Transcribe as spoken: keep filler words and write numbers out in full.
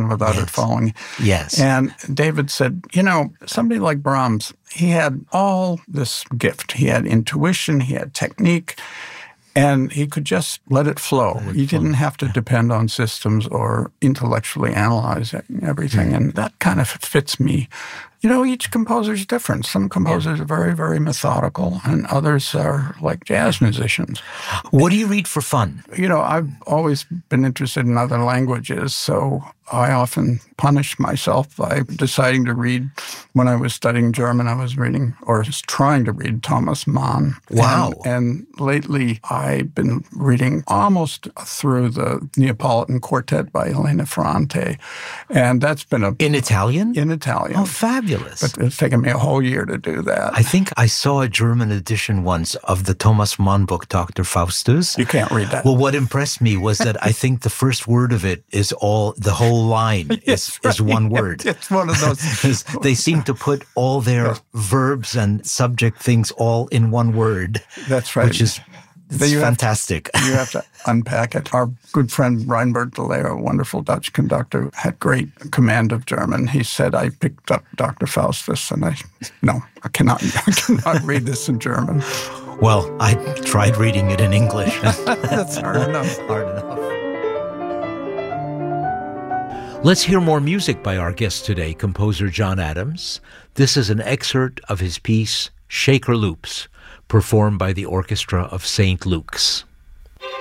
composition without yes. it falling. Yes. And David said, you know, somebody like Brahms, he had all this gift. He had intuition, he had technique, and he could just let it flow. Let it he flow. Didn't have to depend on systems or intellectually analyze everything. Mm. And that kind of fits me. You know, each composer is different. Some composers yeah. are very, very methodical, and others are like jazz musicians. What do you read for fun? You know, I've always been interested in other languages, so I often punish myself by deciding to read. When I was studying German, I was reading, or was trying to read, Thomas Mann. Wow. And, and lately, I've been reading almost through the Neapolitan Quartet by Elena Ferrante, and that's been a... In Italian? In Italian. Oh, fabulous. But it's taken me a whole year to do that. I think I saw a German edition once of the Thomas Mann book, Doctor Faustus. You can't read that. Well, what impressed me was that I think the first word of it is all, the whole line is, right. is one word. It's one of those. They seem to put all their yeah. verbs and subject things all in one word. That's right. Which is It's you fantastic. Have to, you have to unpack it. Our good friend Reinbert de Leer, a wonderful Dutch conductor, had great command of German. He said, I picked up Doctor Faustus, and I, no, I cannot, I cannot read this in German. Well, I tried reading it in English. That's hard enough. Hard enough. Let's hear more music by our guest today, composer John Adams. This is an excerpt of his piece, Shaker Loops, performed by the Orchestra of Saint Luke's.